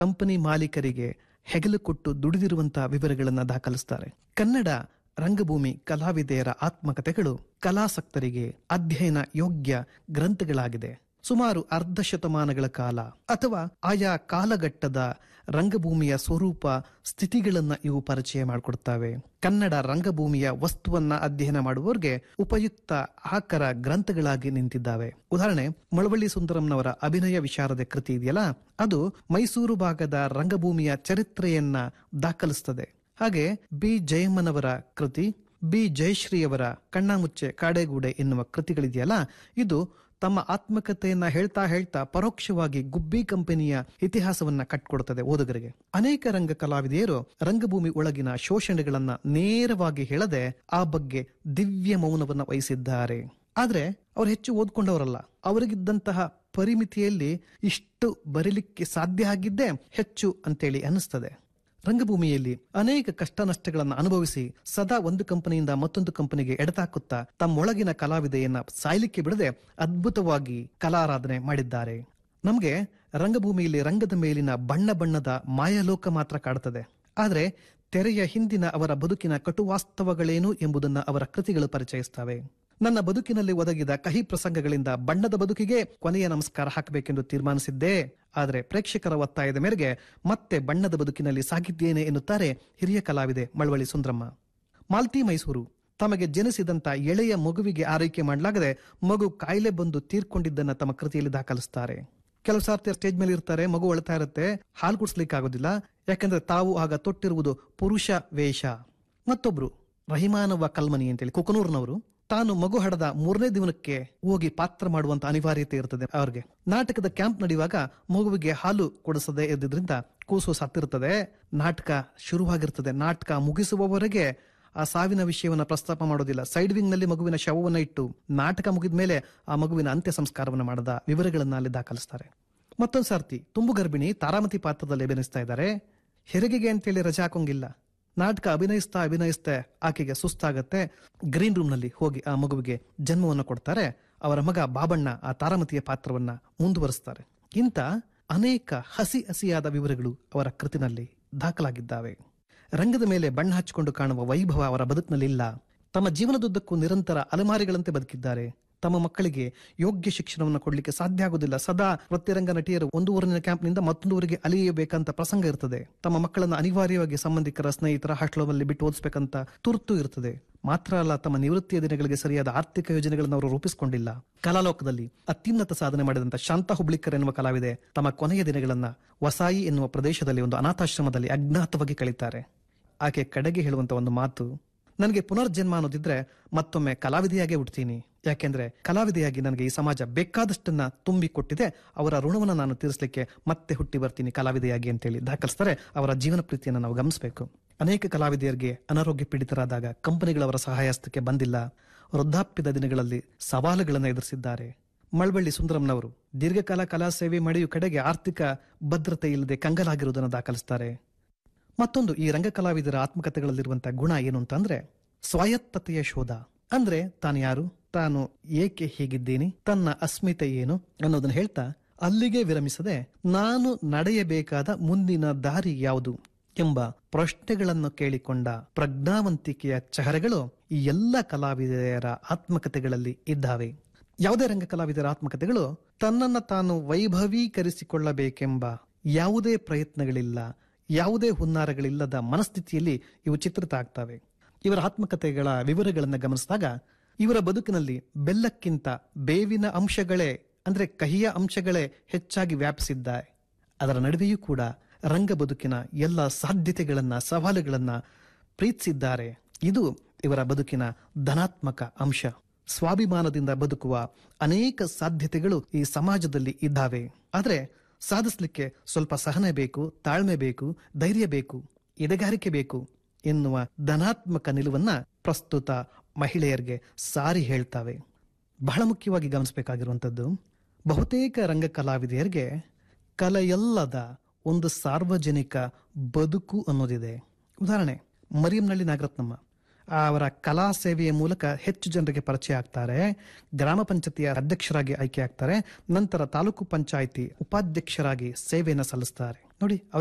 Company ಮಾಲೀಕರಿಗೆ ಹೆಗಲು ಕೊಟ್ಟು ದುಡಿದಿರುವಂತಹ ವಿವರಗಳನ್ನು ದಾಖಲಿಸುತ್ತಾರೆ. ಕನ್ನಡ ರಂಗಭೂಮಿ ಕಲಾವಿದೆಯರ ಆತ್ಮಕಥೆಗಳು ಕಲಾಸಕ್ತರಿಗೆ ಅಧ್ಯಯನ ಯೋಗ್ಯ ಗ್ರಂಥಗಳಾಗಿದೆ. ಸುಮಾರು ಅರ್ಧ ಶತಮಾನಗಳ ಕಾಲ ಅಥವಾ ಆಯಾ ಕಾಲಘಟ್ಟದ ರಂಗಭೂಮಿಯ ಸ್ವರೂಪ ಸ್ಥಿತಿಗಳನ್ನ ಇವು ಪರಿಚಯ ಮಾಡಿಕೊಡ್ತವೆ. ಕನ್ನಡ ರಂಗಭೂಮಿಯ ವಸ್ತುವನ್ನ ಅಧ್ಯಯನ ಮಾಡುವವರಿಗೆ ಉಪಯುಕ್ತ ಆಕರ ಗ್ರಂಥಗಳಾಗಿ ನಿಂತಿದ್ದಾವೆ. ಉದಾಹರಣೆ, ಮಳವಳ್ಳಿ ಸುಂದರಂನವರ ಅಭಿನಯ ವಿಶಾರದೆ ಕೃತಿ ಇದೆಯಲ್ಲ, ಅದು ಮೈಸೂರು ಭಾಗದ ರಂಗಭೂಮಿಯ ಚರಿತ್ರೆಯನ್ನ ದಾಖಲಿಸುತ್ತದೆ. ಹಾಗೆ ಬಿ ಜಯಮ್ಮನವರ ಕೃತಿ, ಬಿ ಜಯಶ್ರೀಯವರ ಕಣ್ಣಾಮುಚ್ಚೆ ಕಾಡೆಗೂಡೆ ಎನ್ನುವ ಕೃತಿಗಳಿದೆಯಲ್ಲ, ಇದು ತಮ್ಮ ಆತ್ಮಕಥೆಯನ್ನ ಹೇಳ್ತಾ ಪರೋಕ್ಷವಾಗಿ ಗುಬ್ಬಿ ಕಂಪನಿಯ ಇತಿಹಾಸವನ್ನ ಕಟ್ಕೊಡುತ್ತದೆ ಓದುಗರಿಗೆ. ಅನೇಕ ರಂಗ ಕಲಾವಿದೆಯರು ರಂಗಭೂಮಿ ಒಳಗಿನ ಶೋಷಣೆಗಳನ್ನ ನೇರವಾಗಿ ಹೇಳದೆ ಆ ಬಗ್ಗೆ ದಿವ್ಯ ಮೌನವನ್ನ ವಹಿಸಿದ್ದಾರೆ. ಆದ್ರೆ ಅವ್ರು ಹೆಚ್ಚು ಓದ್ಕೊಂಡವರಲ್ಲ. ಅವರಿಗಿದ್ದಂತಹ ಪರಿಮಿತಿಯಲ್ಲಿ ಇಷ್ಟು ಬರೀಲಿಕ್ಕೆ ಸಾಧ್ಯ ಆಗಿದ್ದೇ ಹೆಚ್ಚು ಅಂತೇಳಿ ಅನಿಸ್ತದೆ. ರಂಗಭೂಮಿಯಲ್ಲಿ ಅನೇಕ ಕಷ್ಟ ನಷ್ಟಗಳನ್ನು ಅನುಭವಿಸಿ ಸದಾ ಒಂದು ಕಂಪನಿಯಿಂದ ಮತ್ತೊಂದು ಕಂಪನಿಗೆ ಎಡತಾಕುತ್ತಾ ತಮ್ಮೊಳಗಿನ ಕಲಾವಿದೆಯನ್ನ ಸಾಯ್ಲಿಕ್ಕೆ ಬಿಡದೆ ಅದ್ಭುತವಾಗಿ ಕಲಾರಾಧನೆ ಮಾಡಿದ್ದಾರೆ. ನಮ್ಗೆ ರಂಗಭೂಮಿಯಲ್ಲಿ ರಂಗದ ಮೇಲಿನ ಬಣ್ಣ ಬಣ್ಣದ ಮಾಯಲೋಕ ಮಾತ್ರ ಕಾಡುತ್ತದೆ. ಆದ್ರೆ ತೆರೆಯ ಹಿಂದಿನ ಅವರ ಬದುಕಿನ ಕಟುವಾಸ್ತವಗಳೇನು ಎಂಬುದನ್ನ ಅವರ ಕೃತಿಗಳು ಪರಿಚಯಿಸ್ತವೆ. ನನ್ನ ಬದುಕಿನಲ್ಲಿ ಒದಗಿದ ಕಹಿ ಪ್ರಸಂಗಗಳಿಂದ ಬಣ್ಣದ ಬದುಕಿಗೆ ಕೊನೆಯ ನಮಸ್ಕಾರ ಹಾಕಬೇಕೆಂದು ತೀರ್ಮಾನಿಸಿದ್ದೆ. ಆದರೆ ಪ್ರೇಕ್ಷಕರ ಒತ್ತಾಯದ ಮೇರೆಗೆ ಮತ್ತೆ ಬಣ್ಣದ ಬದುಕಿನಲ್ಲಿ ಸಾಗಿದ್ದೇನೆ ಎನ್ನುತ್ತಾರೆ ಹಿರಿಯ ಕಲಾವಿದೆ ಮಳವಳ್ಳಿ ಸುಂದ್ರಮ್ಮ. ಮಾಲ್ತಿ ಮೈಸೂರು ತಮಗೆ ಜನಿಸಿದಂತ ಎಳೆಯ ಮಗುವಿಗೆ ಆರೈಕೆ ಮಾಡಲಾಗದೆ ಮಗು ಕಾಯಿಲೆ ಬಂದು ತೀರ್ಕೊಂಡಿದ್ದನ್ನ ತಮ್ಮ ಕೃತಿಯಲ್ಲಿ ದಾಖಲಿಸುತ್ತಾರೆ. ಕೆಲವು ಸಾರ್ತಿ ಸ್ಟೇಜ್ ಮೇಲೆ ಇರ್ತಾರೆ, ಮಗು ಅಳ್ತಾ ಇರುತ್ತೆ, ಹಾಲು ಕುಡಿಸ್ಲಿಕ್ಕೆ ಆಗೋದಿಲ್ಲ, ಯಾಕಂದ್ರೆ ತಾವು ಆಗ ತೊಟ್ಟಿರುವುದು ಪುರುಷ ವೇಷ. ಮತ್ತೊಬ್ರು ರಹಿಮಾನವ್ವ ಕಲ್ಮನಿ ಅಂತೇಳಿ ಕುಕನೂರ್ನವರು, ತಾನು ಮಗು ಹಡದ 3ನೇ ದಿನಕ್ಕೆ ಹೋಗಿ ಪಾತ್ರ ಮಾಡುವಂತ ಅನಿವಾರ್ಯತೆ ಇರ್ತದೆ ಅವ್ರಿಗೆ. ನಾಟಕದ ಕ್ಯಾಂಪ್ ನಡೆಯುವಾಗ ಮಗುವಿಗೆ ಹಾಲು ಕೊಡಿಸದೆ ಇದ್ದಿದ್ರಿಂದ ಕೂಸು ಸತ್ತಿರ್ತದೆ. ನಾಟಕ ಶುರುವಾಗಿರ್ತದೆ. ನಾಟಕ ಮುಗಿಸುವವರೆಗೆ ಆ ಸಾವಿನ ವಿಷಯವನ್ನ ಪ್ರಸ್ತಾಪ ಮಾಡೋದಿಲ್ಲ. ಸೈಡ್ ವಿಂಗ್ ನಲ್ಲಿ ಮಗುವಿನ ಶವವನ್ನ ಇಟ್ಟು ನಾಟಕ ಮುಗಿದ ಮೇಲೆ ಆ ಮಗುವಿನ ಅಂತ್ಯ ಸಂಸ್ಕಾರವನ್ನು ಮಾಡದ ವಿವರಗಳನ್ನ ಅಲ್ಲಿ ದಾಖಲಿಸ್ತಾರೆ. ಮತ್ತೊಂದು ಸರ್ತಿ ತುಂಬು ಗರ್ಭಿಣಿ ತಾರಾಮತಿ ಪಾತ್ರದಲ್ಲಿ ಅಭಿನಯಿಸ್ತಾ ಇದ್ದಾರೆ. ಹೆರಿಗೆಗೆ ಅಂತೇಳಿ ರಜೆ ಹಾಕೋಂಗಿಲ್ಲ. ನಾಟಕ ಅಭಿನಯಿಸ್ತಾ ಆಕೆಗೆ ಸುಸ್ತಾಗತ್ತೆ. ಗ್ರೀನ್ ರೂಮ್ ನಲ್ಲಿ ಹೋಗಿ ಆ ಮಗುವಿಗೆ ಜನ್ಮವನ್ನು ಕೊಡ್ತಾರೆ. ಅವರ ಮಗ ಬಾಬಣ್ಣ ಆ ತಾರಾಮತಿಯ ಪಾತ್ರವನ್ನ ಮುಂದುವರಿಸ್ತಾರೆ. ಇಂಥ ಅನೇಕ ಹಸಿಯಾದ ವಿವರಗಳು ಅವರ ಕೃತಿನಲ್ಲಿ ದಾಖಲಾಗಿದ್ದಾವೆ. ರಂಗದ ಮೇಲೆ ಬಣ್ಣ ಹಚ್ಚಿಕೊಂಡು ಕಾಣುವ ವೈಭವ ಅವರ ಬದುಕಿನಲ್ಲಿಲ್ಲ. ತಮ್ಮ ಜೀವನದುದ್ದಕ್ಕೂ ನಿರಂತರ ಅಲೆಮಾರಿಗಳಂತೆ ಬದುಕಿದ್ದಾರೆ. ತಮ್ಮ ಮಕ್ಕಳಿಗೆ ಯೋಗ್ಯ ಶಿಕ್ಷಣವನ್ನು ಕೊಡ್ಲಿಕ್ಕೆ ಸಾಧ್ಯ ಆಗುದಿಲ್ಲ. ಸದಾ ವೃತ್ತಿರಂಗ ನಟಿಯರು ಒಂದು ಊರಿನ ಕ್ಯಾಂಪ್ನಿಂದ ಮತ್ತೊಂದು ಊರಿಗೆ ಅಲಿಯಬೇಕಂತ ಪ್ರಸಂಗ ಇರ್ತದೆ. ತಮ್ಮ ಮಕ್ಕಳನ್ನು ಅನಿವಾರ್ಯವಾಗಿ ಸಂಬಂಧಿಕರ ಸ್ನೇಹಿತರ ಹಾಸ್ಟೆಲ್ನಲ್ಲಿ ಬಿಟ್ಟು ಓದಿಸಬೇಕಂತ ತುರ್ತು ಇರ್ತದೆ. ಮಾತ್ರ ಅಲ್ಲ, ತಮ್ಮ ನಿವೃತ್ತಿಯ ದಿನಗಳಿಗೆ ಸರಿಯಾದ ಆರ್ಥಿಕ ಯೋಜನೆಗಳನ್ನು ಅವರು ರೂಪಿಸಿಕೊಂಡಿಲ್ಲ. ಕಲಾಲೋಕದಲ್ಲಿ ಅತ್ಯುನ್ನತ ಸಾಧನೆ ಮಾಡಿದಂತ ಶಾಂತಾ ಹುಬ್ಳಿಕರ್ ಎನ್ನುವ ಕಲಾವಿದೆ ತಮ್ಮ ಕೊನೆಯ ದಿನಗಳನ್ನ ವಸಾಯಿ ಎನ್ನುವ ಪ್ರದೇಶದಲ್ಲಿ ಒಂದು ಅನಾಥಾಶ್ರಮದಲ್ಲಿ ಅಜ್ಞಾತವಾಗಿ ಕಳೀತಾರೆ. ಆಕೆ ಕಡೆಗೆ ಹೇಳುವಂತ ಒಂದು ಮಾತು, ನನಗೆ ಪುನರ್ಜನ್ಮ ಅನ್ನೋದಿದ್ರೆ ಮತ್ತೊಮ್ಮೆ ಕಲಾವಿದೆಯಾಗೇ ಹುಡ್ತೀನಿ. ಯಾಕೆಂದ್ರೆ ಕಲಾವಿದೆಯಾಗಿ ನನಗೆ ಈ ಸಮಾಜ ಬೇಕಾದಷ್ಟನ್ನ ತುಂಬಿಕೊಟ್ಟಿದೆ. ಅವರ ಋಣವನ್ನು ನಾನು ತೀರಿಸಲಿಕ್ಕೆ ಮತ್ತೆ ಹುಟ್ಟಿ ಬರ್ತೀನಿ ಕಲಾವಿದೆಯಾಗಿ ಅಂತೇಳಿ ದಾಖಲಿಸ್ತಾರೆ. ಅವರ ಜೀವನ ಪ್ರೀತಿಯನ್ನು ನಾವು ಗಮನಿಸಬೇಕು. ಅನೇಕ ಕಲಾವಿದೆಯರಿಗೆ ಅನಾರೋಗ್ಯ ಪೀಡಿತರಾದಾಗ ಕಂಪನಿಗಳವರ ಸಹಾಯಹಸ್ತಕ್ಕೆ ಬಂದಿಲ್ಲ. ವೃದ್ಧಾಪ್ಯದ ದಿನಗಳಲ್ಲಿ ಸವಾಲುಗಳನ್ನು ಎದುರಿಸಿದ್ದಾರೆ. ಮಳವಳ್ಳಿ ಸುಂದರಂನವರು ದೀರ್ಘಕಾಲ ಕಲಾ ಸೇವೆ ಮಾಡಿಯೂ ಕಡೆಗೆ ಆರ್ಥಿಕ ಭದ್ರತೆ ಇಲ್ಲದೆ ಕಂಗಲಾಗಿರುವುದನ್ನು ದಾಖಲಿಸ್ತಾರೆ. ಮತ್ತೊಂದು ಈ ರಂಗ ಕಲಾವಿದರ ಆತ್ಮಕಥೆಗಳಲ್ಲಿರುವಂತಹ ಗುಣ ಏನು ಅಂತಂದ್ರೆ ಸ್ವಾಯತ್ತತೆಯ ಶೋಧ. ಅಂದ್ರೆ ತಾನು ಯಾರು, ತಾನು ಏಕೆ ಹೀಗಿದ್ದೀನಿ, ತನ್ನ ಅಸ್ಮಿತೆ ಏನು ಅನ್ನೋದನ್ನ ಹೇಳ್ತಾ ಅಲ್ಲಿಗೆ ವಿರಮಿಸದೆ ನಾನು ನಡೆಯಬೇಕಾದ ಮುಂದಿನ ದಾರಿ ಯಾವುದು ಎಂಬ ಪ್ರಶ್ನೆಗಳನ್ನು ಕೇಳಿಕೊಂಡ ಪ್ರಜ್ಞಾವಂತಿಕೆಯ ಚಹರೆಗಳು ಈ ಎಲ್ಲ ಕಲಾವಿದೆಯರ ಆತ್ಮಕಥೆಗಳಲ್ಲಿ ಇದ್ದಾವೆ. ಯಾವುದೇ ರಂಗ ಕಲಾವಿದರ ಆತ್ಮಕಥೆಗಳು ತನ್ನನ್ನ ತಾನು ವೈಭವೀಕರಿಸಿಕೊಳ್ಳಬೇಕೆಂಬ ಯಾವುದೇ ಪ್ರಯತ್ನಗಳಿಲ್ಲ, ಯಾವುದೇ ಹುನ್ನಾರಗಳಿಲ್ಲದ ಮನಸ್ಥಿತಿಯಲ್ಲಿ ಇವು ಚಿತ್ರಿತ ಆಗ್ತವೆ. ಇವರ ಆತ್ಮಕಥೆಗಳ ವಿವರಗಳನ್ನು ಗಮನಿಸಿದಾಗ ಇವರ ಬದುಕಿನಲ್ಲಿ ಬೆಲ್ಲಕ್ಕಿಂತ ಬೇವಿನ ಅಂಶಗಳೇ ಅಂದ್ರೆ ಕಹಿಯ ಅಂಶಗಳೇ ಹೆಚ್ಚಾಗಿ ವ್ಯಾಪಿಸಿದ್ದಾರೆ. ಅದರ ನಡುವೆಯೂ ಕೂಡ ರಂಗ ಬದುಕಿನ ಎಲ್ಲ ಸಾಧ್ಯತೆಗಳನ್ನ ಸವಾಲುಗಳನ್ನ ಪ್ರೀತಿಸಿದ್ದಾರೆ. ಇದು ಇವರ ಬದುಕಿನ ಧನಾತ್ಮಕ ಅಂಶ. ಸ್ವಾಭಿಮಾನದಿಂದ ಬದುಕುವ ಅನೇಕ ಸಾಧ್ಯತೆಗಳು ಈ ಸಮಾಜದಲ್ಲಿ ಇದ್ದಾವೆ. ಆದ್ರೆ ಸಾಧಿಸಲಿಕ್ಕೆ ಸ್ವಲ್ಪ ಸಹನೆ ಬೇಕು, ತಾಳ್ಮೆ ಬೇಕು, ಧೈರ್ಯ ಬೇಕು, ಎದೆಗಾರಿಕೆ ಬೇಕು ಎನ್ನುವ ಧನಾತ್ಮಕ ನಿಲುವನ್ನ ಪ್ರಸ್ತುತ ಮಹಿಳೆಯರಿಗೆ ಸಾರಿ ಹೇಳ್ತಾವೆ. ಬಹಳ ಮುಖ್ಯವಾಗಿ ಗಮನಿಸಬೇಕಾಗಿರುವಂಥದ್ದು, ಬಹುತೇಕ ರಂಗ ಕಲಾವಿದೆಯರಿಗೆ ಕಲೆಯಲ್ಲದ ಒಂದು ಸಾರ್ವಜನಿಕ ಬದುಕು ಅನ್ನೋದಿದೆ. ಉದಾಹರಣೆ, ಮರಿಯಂನಳ್ಳಿ ನಾಗರತ್ನಮ್ಮ ಅವರ ಕಲಾ ಸೇವೆಯ ಮೂಲಕ ಹೆಚ್ಚು ಜನರಿಗೆ ಪರಿಚಯ ಆಗ್ತಾರೆ. ಗ್ರಾಮ ಪಂಚಾಯತಿಯ ಅಧ್ಯಕ್ಷರಾಗಿ ಆಯ್ಕೆ ಆಗ್ತಾರೆ. ನಂತರ ತಾಲೂಕು ಪಂಚಾಯಿತಿ ಉಪಾಧ್ಯಕ್ಷರಾಗಿ ಸೇವೆಯನ್ನು ಸಲ್ಲಿಸ್ತಾರೆ. ನೋಡಿ